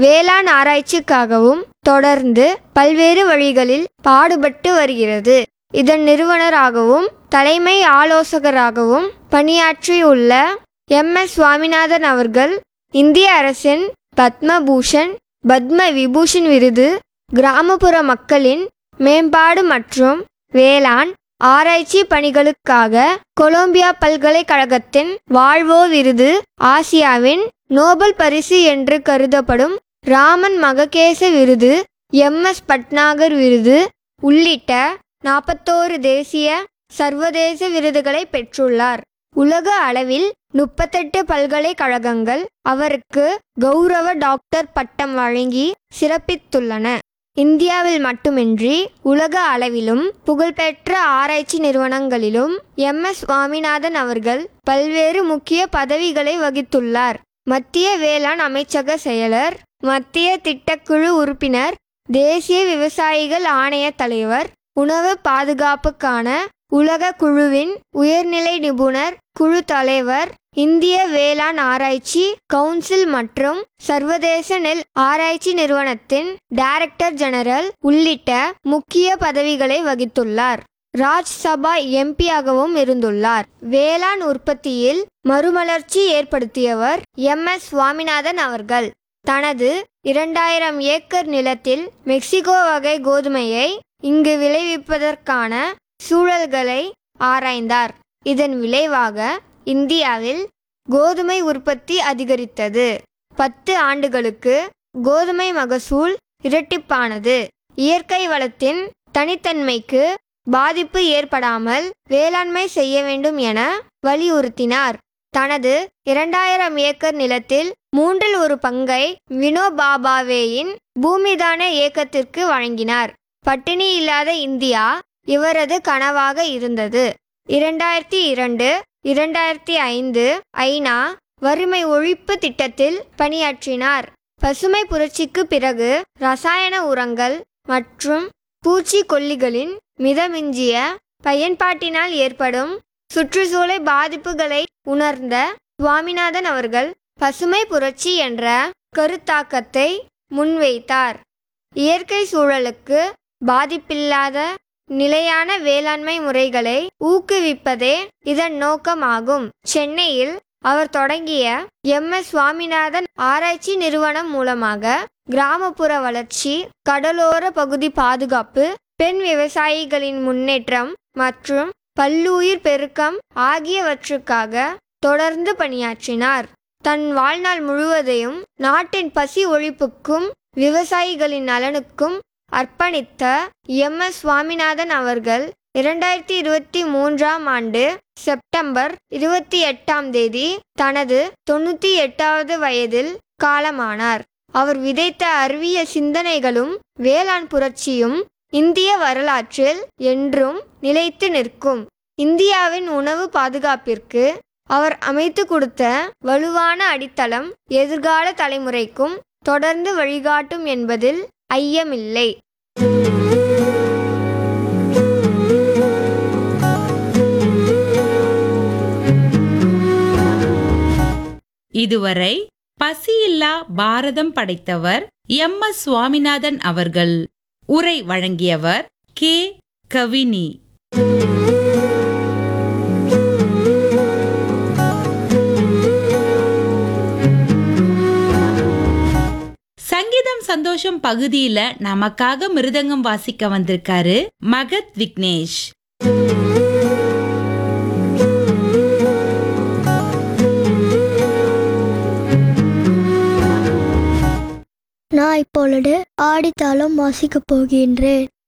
வேளாண் ஆராய்ச்சிக்காகவும் தொடர்ந்து பல்வேறு வழிகளில் பாடுபட்டு வருகிறது. இதன் நிறுவனராகவும் தலைமை ஆலோசகராகவும் பணியாற்றியுள்ள எம்.எஸ். சுவாமிநாதன் அவர்கள் இந்திய அரசின் பத்மபூஷன், பத்ம விபூஷன் விருது, கிராமப்புற மக்களின் மேம்பாடு மற்றும் வேளாண் ஆராய்ச்சி பணிகளுக்காக கொலம்பியா பல்கலைக்கழகத்தின் வால்வோ விருது, ஆசியாவின் நோபல் பரிசு என்று கருதப்படும் ராமன் மககேச விருது, எம்.எஸ். பட்நாகர் விருது உள்ளிட்ட 41 தேசிய சர்வதேச விருதுகளை பெற்றுள்ளார். உலக அளவில் 38 பல்கலைக்கழகங்கள் அவருக்கு கௌரவ டாக்டர் பட்டம் வழங்கி சிறப்பித்துள்ளன. இந்தியாவில் மட்டுமின்றி உலக அளவிலும் புகழ்பெற்ற ஆராய்ச்சி நிறுவனங்களிலும் எம்.எஸ். சுவாமிநாதன் அவர்கள் பல்வேறு முக்கிய பதவிகளை வகித்துள்ளார். மத்திய வேளாண் அமைச்சக செயலர், மத்திய திட்டக்குழு உறுப்பினர், தேசிய விவசாயிகள் ஆணைய தலைவர், உணவு பாதுகாப்புக்கான உலக குழுவின் உயர்நிலை நிபுணர் குழு தலைவர், இந்திய வேளாண் ஆராய்ச்சி கவுன்சில் மற்றும் சர்வதேச நெல் ஆராய்ச்சி நிறுவனத்தின் டைரக்டர் ஜெனரல் உள்ளிட்ட முக்கிய பதவிகளை வகித்துள்ளார். ராஜ்சபா எம்பியாகவும் இருந்துள்ளார். வேளாண் உற்பத்தியில் மறுமலர்ச்சி ஏற்படுத்தியவர் எம்.எஸ். சுவாமிநாதன் அவர்கள். தனது 2000 ஏக்கர் நிலத்தில் மெக்சிகோ வகை கோதுமையை இங்கு விளைவிப்பதற்கான சூழல்களை ஆராய்ந்தார். இதன் விளைவாக இந்தியாவில் கோதுமை உற்பத்தி அதிகரித்தது. 10 ஆண்டுகளுக்கு கோதுமை மகசூல் இரட்டிப்பானது. இயற்கை வளத்தின் தனித்தன்மைக்கு பாதிப்பு ஏற்படாமல் வேளாண்மை செய்ய வேண்டும் என வலியுறுத்தினார். தனது 2000 ஏக்கர் நிலத்தில் 1/3 பங்கை வினோபாபாவேயின் பூமிதான இயக்கத்திற்கு வழங்கினார். பட்டினி இல்லாத இந்தியா இவரது கனவாக இருந்தது. 2002-2005 ஐநா வறுமை ஒழிப்பு திட்டத்தில் பணியாற்றினார். பசுமை புரட்சிக்கு பிறகு ரசாயன உரங்கள் மற்றும் பூச்சிக்கொல்லிகளின் மிதமிஞ்சிய பயன்பாட்டினால் ஏற்படும் சுற்றுச்சூழல் பாதிப்புகளை உணர்ந்த சுவாமிநாதன் அவர்கள் பசுமை புரட்சி என்ற கருத்தாக்கத்தை முன்வைத்தார். இயற்கை சூழலுக்கு பாதிப்பில்லாத நிலையான வேளாண்மை முறைகளை ஊக்குவிப்பதே இதன் நோக்கமாகும். சென்னையில் அவர் தொடங்கிய எம்.எஸ். சுவாமிநாதன் ஆராய்ச்சி நிறுவனம் மூலமாக கிராமப்புற வளர்ச்சி, கடலோர பகுதி பாதுகாப்பு, பெண் விவசாயிகளின் முன்னேற்றம் மற்றும் பல்லுயிர் பெருக்கம் ஆகியவற்றுக்காக தொடர்ந்து பணியாற்றினார். தன் வாழ்நாள் முழுவதையும் நாட்டின் பசி ஒழிப்புக்கும் விவசாயிகளின் நலனுக்கும் அர்ப்பணித்த எம்.எஸ். சுவாமிநாதன் அவர்கள் 2023ஆம் ஆண்டு செப்டம்பர் 28 தனது 98வது வயதில் காலமானார். அவர் விதைத்த அறிவியல் சிந்தனைகளும் வேளாண் புரட்சியும் இந்திய வரலாற்றில் என்றும் நிலைத்து நிற்கும். இந்தியாவின் உணவு பாதுகாப்பிற்கு அவர் அமைத்து கொடுத்த வலுவான அடித்தளம் எதிர்கால தலைமுறைக்கும் தொடர்ந்து வழிகாட்டும் என்பதில் ஐயமில்லை. இதுவரை பசியில்லா பாரதம் படைத்தவர் எம்.எஸ். சுவாமிநாதன் அவர்கள். உரை வழங்கியவர் கே. கவினி. சங்கீதம் சந்தோஷம் பகுதியில நமக்காக மிருதங்கம் வாசிக்க வந்திருக்காரு மகத் விக்னேஷ். நான் இப்பொழுது ஆடித்தாளம் வாசிக்கப் போகின்றேன்.